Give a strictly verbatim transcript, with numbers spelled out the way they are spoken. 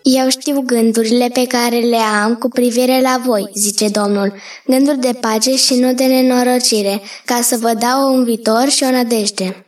Eu știu gândurile pe care le am cu privire la voi, zice Domnul, gânduri de pace și nu de nenorocire, ca să vă dau un viitor și o nădejde.